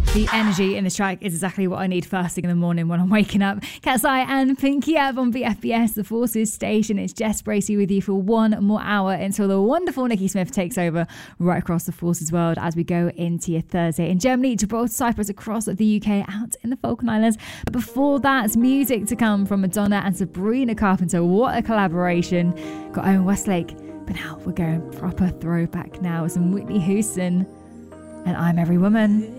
The energy in this track is exactly what I need first thing in the morning when I'm waking up. Cat's Eye and Pinky Up on BFBS, the Forces station. It's Jess Bracey with you for one more hour until the wonderful Nikki Smith takes over right across the Forces world as we go into your Thursday in Germany, Gibraltar, Cyprus, across the UK, out in the Falkland Islands. But before that, music to come from Madonna and Sabrina Carpenter. What a collaboration. Got Owen Westlake. But now we're going proper throwback now with some Whitney Houston and I'm Every Woman.